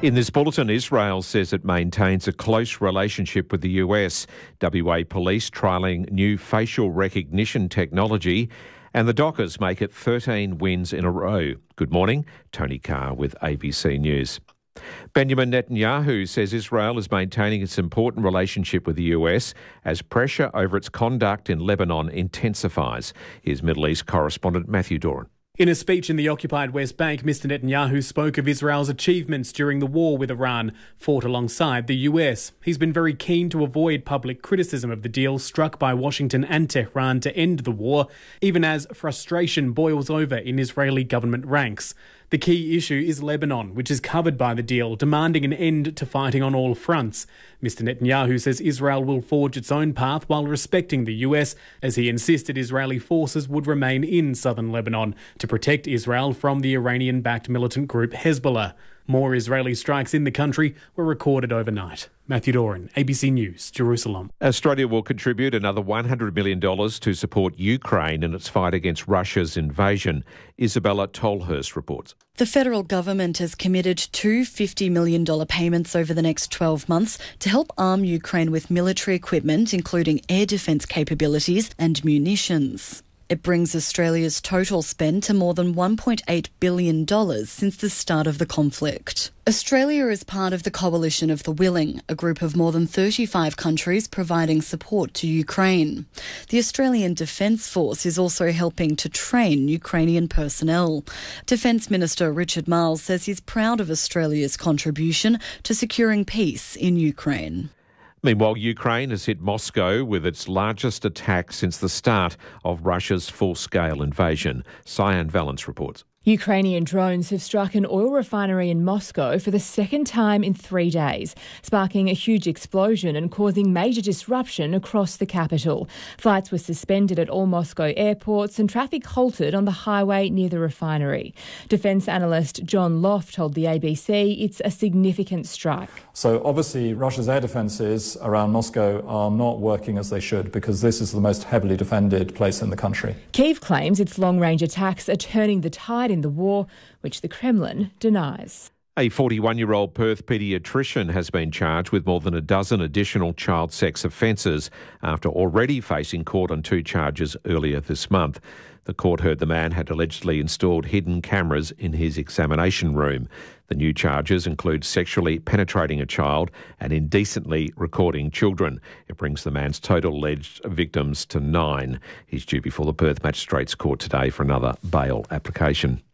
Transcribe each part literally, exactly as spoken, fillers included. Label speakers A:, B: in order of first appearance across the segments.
A: In this bulletin, Israel says it maintains a close relationship with the U S. W A Police trialling new facial recognition technology, and the Dockers make it thirteen wins in a row. Good morning, Tony Carr with A B C News. Benjamin Netanyahu says Israel is maintaining its important relationship with the U S as pressure over its conduct in Lebanon intensifies. Here's Middle East correspondent Matthew Doran.
B: In a speech in the occupied West Bank, Mister Netanyahu spoke of Israel's achievements during the war with Iran, fought alongside the U S. He's been very keen to avoid public criticism of the deal struck by Washington and Tehran to end the war, even as frustration boils over in Israeli government ranks. The key issue is Lebanon, which is covered by the deal, demanding an end to fighting on all fronts. Mister Netanyahu says Israel will forge its own path while respecting the U S, as he insisted Israeli forces would remain in southern Lebanon to protect Israel from the Iranian-backed militant group Hezbollah. More Israeli strikes in the country were recorded overnight. Matthew Doran, A B C News, Jerusalem.
A: Australia will contribute another one hundred million dollars to support Ukraine in its fight against Russia's invasion. Isabella Tolhurst reports.
C: The federal government has committed two fifty million dollars payments over the next twelve months to help arm Ukraine with military equipment, including air defence capabilities and munitions. It brings Australia's total spend to more than one point eight billion dollars since the start of the conflict. Australia is part of the Coalition of the Willing, a group of more than thirty-five countries providing support to Ukraine. The Australian Defence Force is also helping to train Ukrainian personnel. Defence Minister Richard Marles says he's proud of Australia's contribution to securing peace in Ukraine.
A: Meanwhile, Ukraine has hit Moscow with its largest attack since the start of Russia's full-scale invasion. Cyan Valance reports.
D: Ukrainian drones have struck an oil refinery in Moscow for the second time in three days, sparking a huge explosion and causing major disruption across the capital. Flights were suspended at all Moscow airports and traffic halted on the highway near the refinery. Defence analyst John Loft told the A B C it's a significant strike.
E: So obviously Russia's air defences around Moscow are not working as they should, because this is the most heavily defended place in the country.
D: Kyiv claims its long-range attacks are turning the tide in the war, which the Kremlin denies.
A: A forty-one-year-old Perth paediatrician has been charged with more than a dozen additional child sex offences after already facing court on two charges earlier this month. The court heard the man had allegedly installed hidden cameras in his examination room. The new charges include sexually penetrating a child and indecently recording children. It brings the man's total alleged victims to nine. He's due before the Perth Magistrates Court today for another bail application.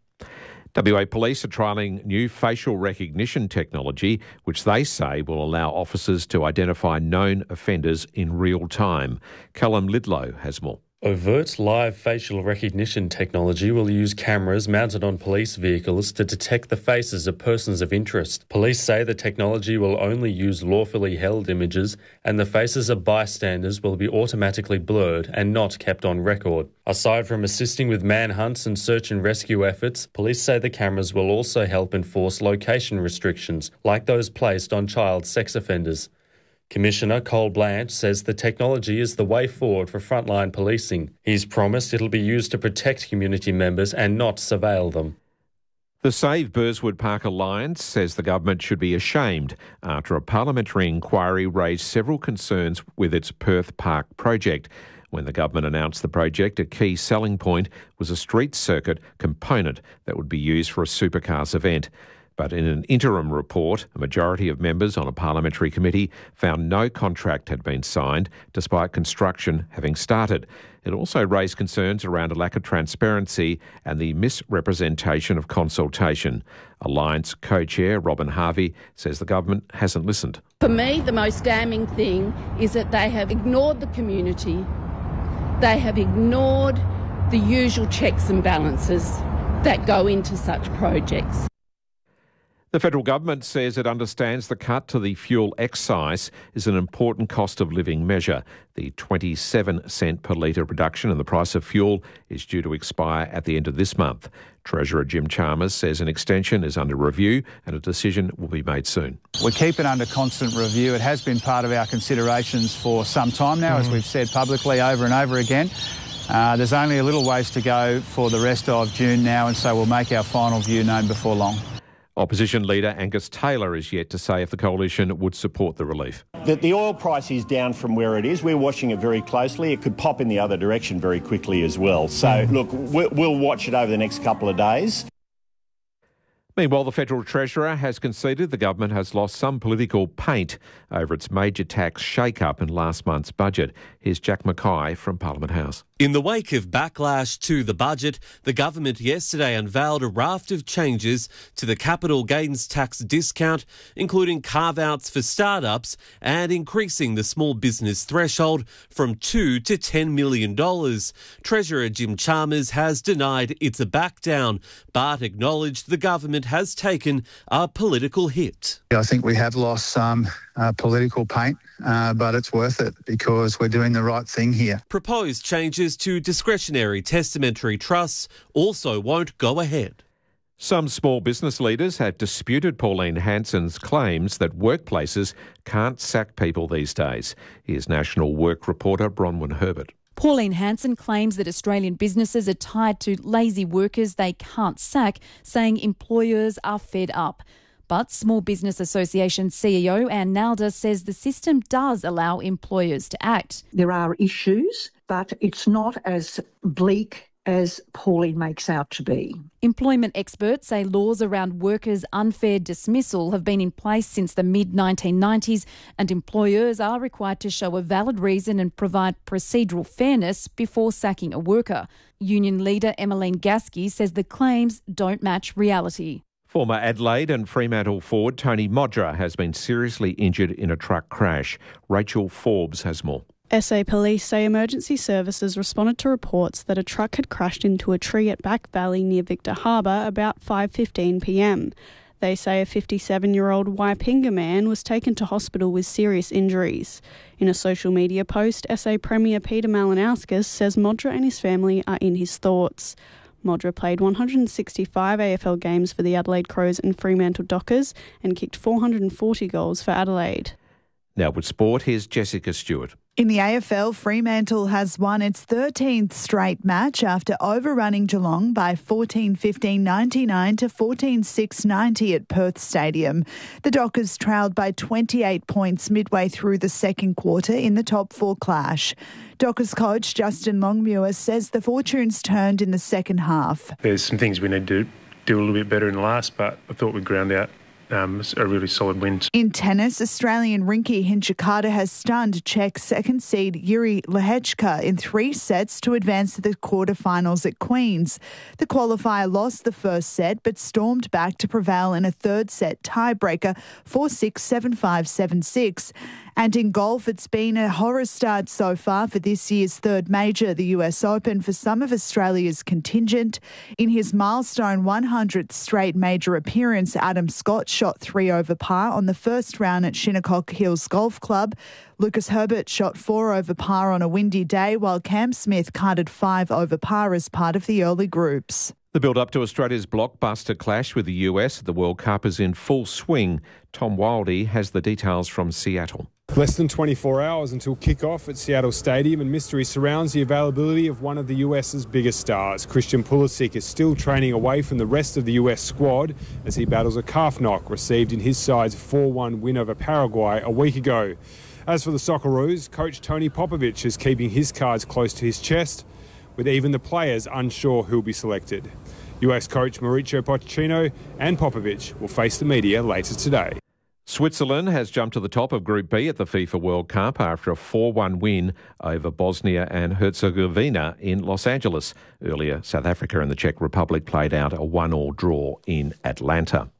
A: W A Police are trialling new facial recognition technology, which they say will allow officers to identify known offenders in real time. Callum Lidlow has more.
F: Overt live facial recognition technology will use cameras mounted on police vehicles to detect the faces of persons of interest. Police say the technology will only use lawfully held images, and the faces of bystanders will be automatically blurred and not kept on record. Aside from assisting with manhunts and search and rescue efforts, police say the cameras will also help enforce location restrictions, like those placed on child sex offenders. Commissioner Cole Blanche says the technology is the way forward for frontline policing. He's promised it'll be used to protect community members and not surveil them.
A: The Save Burswood Park Alliance says the government should be ashamed after a parliamentary inquiry raised several concerns with its Perth Park project. When the government announced the project, a key selling point was a street circuit component that would be used for a supercars event. But in an interim report, a majority of members on a parliamentary committee found no contract had been signed, despite construction having started. It also raised concerns around a lack of transparency and the misrepresentation of consultation. Alliance co-chair Robin Harvey says the government hasn't listened.
G: For me, the most damning thing is that they have ignored the community. They have ignored the usual checks and balances that go into such projects.
A: The federal government says it understands the cut to the fuel excise is an important cost of living measure. The twenty-seven cent per litre reduction in the price of fuel is due to expire at the end of this month. Treasurer Jim Chalmers says an extension is under review and a decision will be made soon.
H: We keep it under constant review. It has been part of our considerations for some time now, mm. as we've said publicly over and over again. Uh, there's only a little ways to go for the rest of June now, and so we'll make our final view known before long.
A: Opposition leader Angus Taylor is yet to say if the coalition would support the relief.
I: The, the oil price is down from where it is. We're watching it very closely. It could pop in the other direction very quickly as well. So, look, we'll watch it over the next couple of days.
A: Meanwhile, the Federal Treasurer has conceded the government has lost some political paint over its major tax shake-up in last month's budget. Here's Jack Mackay from Parliament House.
J: In the wake of backlash to the budget, the government yesterday unveiled a raft of changes to the capital gains tax discount, including carve-outs for startups and increasing the small business threshold from two to ten million dollars. Treasurer Jim Chalmers has denied it's a back-down, but acknowledged the government has taken a political hit.
H: I think we have lost some uh, political paint, uh, but it's worth it because we're doing the right thing here.
J: Proposed changes to discretionary testamentary trusts also won't go ahead.
A: Some small business leaders have disputed Pauline Hanson's claims that workplaces can't sack people these days. Here's National Work reporter Bronwyn Herbert.
K: Pauline Hanson claims that Australian businesses are tied to lazy workers they can't sack, saying employers are fed up. But Small Business Association C E O Anne Nalder says the system does allow employers to act.
L: There are issues, but it's not as bleak as Pauline makes out to be.
K: Employment experts say laws around workers' unfair dismissal have been in place since the mid nineteen nineties, and employers are required to show a valid reason and provide procedural fairness before sacking a worker. Union leader Emmeline Gasky says the claims don't match reality.
A: Former Adelaide and Fremantle forward Tony Modra has been seriously injured in a truck crash. Rachel Forbes has more.
M: S A police say emergency services responded to reports that a truck had crashed into a tree at Back Valley near Victor Harbour about five fifteen p m. They say a fifty-seven-year-old Waipinga man was taken to hospital with serious injuries. In a social media post, S A Premier Peter Malinauskas says Modra and his family are in his thoughts. Modra played one hundred sixty-five A F L games for the Adelaide Crows and Fremantle Dockers and kicked four hundred forty goals for Adelaide.
A: Now with sport, here's Jessica Stewart.
N: In the A F L, Fremantle has won its thirteenth straight match after overrunning Geelong by fourteen fifteen ninety-nine to fourteen six ninety at Perth Stadium. The Dockers trailed by twenty-eight points midway through the second quarter in the top four clash. Dockers coach Justin Longmuir says the fortunes turned in the second half.
O: There's some things we need to do a little bit better in the last, but I thought we'd ground out Um, a really solid win.
N: In tennis, Australian Rinky Hinchikata has stunned Czech second seed Yuri Lehechka in three sets to advance to the quarterfinals at Queen's. The qualifier lost the first set but stormed back to prevail in a third set tiebreaker four six, seven five, seven six. And in golf, it's been a horror start so far for this year's third major, the U S Open, for some of Australia's contingent. In his milestone one hundredth straight major appearance, Adam Scott shot three over par on the first round at Shinnecock Hills Golf Club. Lucas Herbert shot four over par on a windy day, while Cam Smith carded five over par as part of the early groups.
A: The build-up to Australia's blockbuster clash with the U S at the World Cup is in full swing. Tom Wildey has the details from Seattle.
P: Less than twenty-four hours until kick-off at Seattle Stadium, and mystery surrounds the availability of one of the US's biggest stars. Christian Pulisic is still training away from the rest of the U S squad as he battles a calf knock received in his side's four one win over Paraguay a week ago. As for the Socceroos, coach Tony Popovic is keeping his cards close to his chest, with even the players unsure who'll be selected. U S coach Mauricio Pochettino and Popovic will face the media later today.
A: Switzerland has jumped to the top of Group B at the FIFA World Cup after a four one win over Bosnia and Herzegovina in Los Angeles. Earlier, South Africa and the Czech Republic played out a one all draw in Atlanta.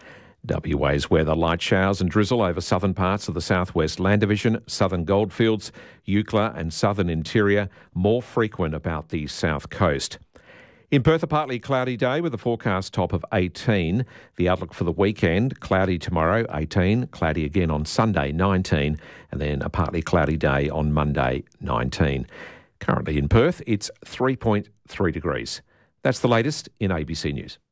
A: W A's weather: light showers and drizzle over southern parts of the southwest land division, southern goldfields, Eucla and southern interior, more frequent about the south coast. In Perth, a partly cloudy day with a forecast top of eighteen. The outlook for the weekend: cloudy tomorrow, eighteen, cloudy again on Sunday, nineteen, and then a partly cloudy day on Monday, nineteen. Currently in Perth, it's three point three degrees. That's the latest in A B C News.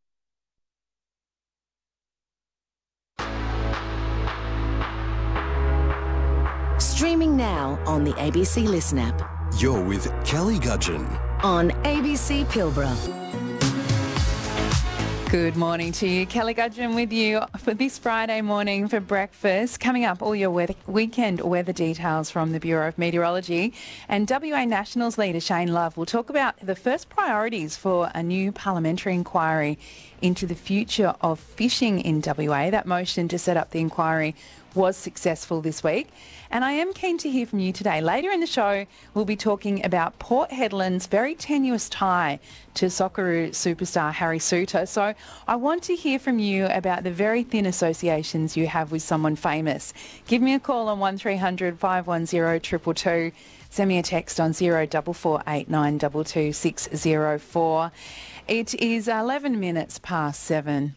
Q: Streaming now on the A B C Listen app.
R: You're with Kelly Gudgeon
Q: on A B C Pilbara.
R: Good morning to you. Kelly Gudgeon with you for this Friday morning for breakfast. Coming up, all your weather, weekend weather details from the Bureau of Meteorology. And W A Nationals leader Shane Love will talk about the first priorities for a new parliamentary inquiry into the future of fishing in W A. That motion to set up the inquiry was successful this week. And I am keen to hear from you today. Later in the show, we'll be talking about Port Hedland's very tenuous tie to Socceroo superstar Harry Souttar. So I want to hear from you about the very thin associations you have with someone famous. Give me a call on one three hundred, five one zero, two two two. Send me a text on zero four four eight nine two two six zero four. It is eleven minutes past seven.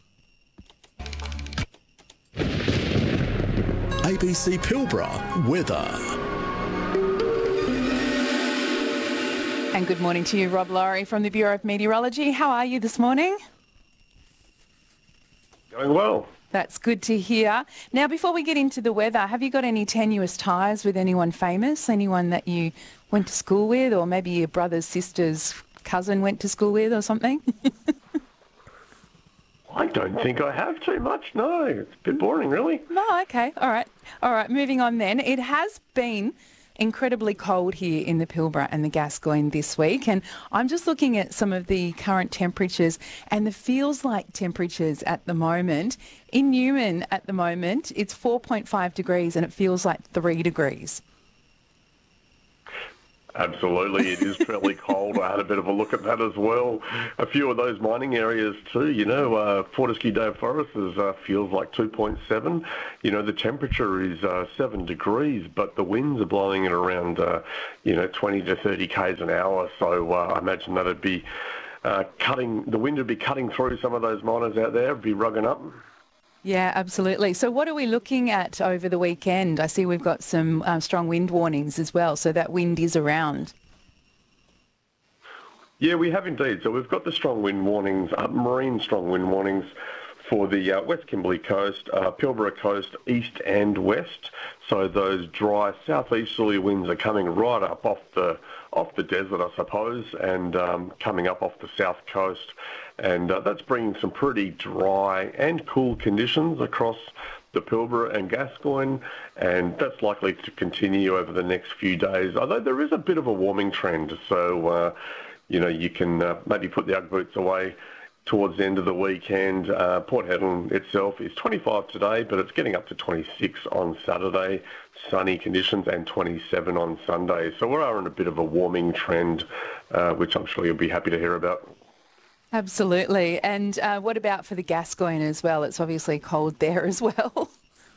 S: A B C Pilbara weather.
R: And good morning to you, Rob Laurie from the Bureau of Meteorology. How are you this morning?
T: Going well.
R: That's good to hear. Now, before we get into the weather, have you got any tenuous ties with anyone famous? Anyone that you went to school with, or maybe your brother's sister's cousin went to school with or something?
T: I don't think I have too much, no. It's a bit boring, really.
R: No, okay. All right. All right, moving on then. It has been incredibly cold here in the Pilbara and the Gascoyne this week, and I'm just looking at some of the current temperatures and the feels like temperatures at the moment. In Newman at the moment, it's four point five degrees and it feels like three degrees.
T: Absolutely, it is fairly cold. I had a bit of a look at that as well. A few of those mining areas too, you know, uh, Fortescue Dave Forest is, uh, feels like two point seven. You know, the temperature is uh, seven degrees, but the winds are blowing at around, uh, you know, twenty to thirty k's an hour. So uh, I imagine that would be uh, cutting, the wind would be cutting through some of those miners out there, be rugging up.
R: Yeah, absolutely. So what are we looking at over the weekend? I see we've got some um, strong wind warnings as well, so that wind is around.
T: Yeah, we have indeed. So we've got the strong wind warnings, uh, marine strong wind warnings for the uh, West Kimberley coast, uh, Pilbara coast, east and west. So those dry southeasterly winds are coming right up off the off the desert, I suppose, and um, coming up off the south coast. And uh, that's bringing some pretty dry and cool conditions across the Pilbara and Gascoyne, and that's likely to continue over the next few days, although there is a bit of a warming trend. So, uh, you know, you can uh, maybe put the Ugg boots away towards the end of the weekend. Uh, Port Hedland itself is twenty-five today, but it's getting up to twenty-six on Saturday, sunny conditions, and twenty-seven on Sunday. So we are in a bit of a warming trend, uh, which I'm sure you'll be happy to hear about.
R: Absolutely. And uh, what about for the Gascoyne as well? It's obviously cold there as well.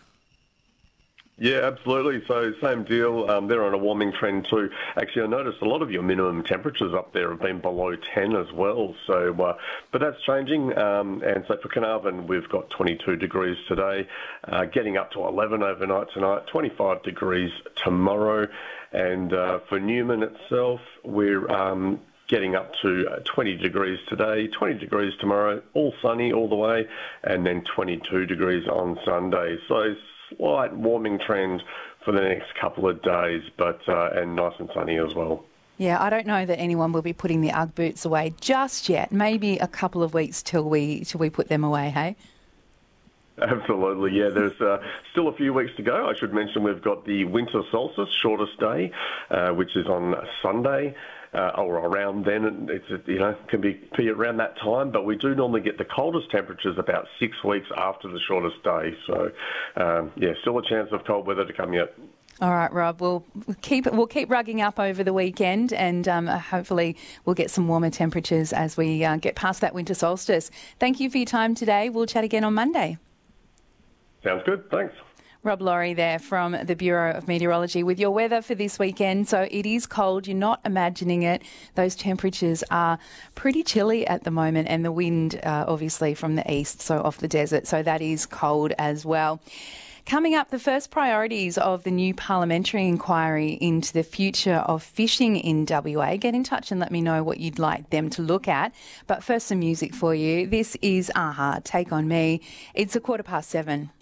T: Yeah, absolutely. So same deal. Um, they're on a warming trend too. Actually, I noticed a lot of your minimum temperatures up there have been below ten as well. So, uh, but that's changing. Um, and so for Carnarvon, we've got twenty-two degrees today, uh, getting up to eleven overnight tonight, twenty-five degrees tomorrow. And uh, for Newman itself, we're um, getting up to twenty degrees today, twenty degrees tomorrow, all sunny all the way, and then twenty-two degrees on Sunday. So slight warming trend for the next couple of days, but uh, and nice and sunny as well.
R: Yeah, I don't know that anyone will be putting the Ugg boots away just yet. Maybe a couple of weeks till we till we put them away, hey?
T: Absolutely, yeah. There's uh, still a few weeks to go. I should mention we've got the winter solstice, shortest day, uh, which is on Sunday. Uh, or around then, it's, you know, can be, be around that time, but we do normally get the coldest temperatures about six weeks after the shortest day. So, um, yeah, still a chance of cold weather to come yet.
R: All right, Rob. We'll keep we'll keep rugging up over the weekend, and um, hopefully we'll get some warmer temperatures as we uh, get past that winter solstice. Thank you for your time today. We'll chat again on Monday.
T: Sounds good. Thanks.
R: Rob Laurie there from the Bureau of Meteorology with your weather for this weekend. So it is cold. You're not imagining it. Those temperatures are pretty chilly at the moment, and the wind uh, obviously from the east, so off the desert. So that is cold as well. Coming up, the first priorities of the new parliamentary inquiry into the future of fishing in W A. Get in touch and let me know what you'd like them to look at. But first, some music for you. This is a-ha, Take On Me. It's a quarter past seven.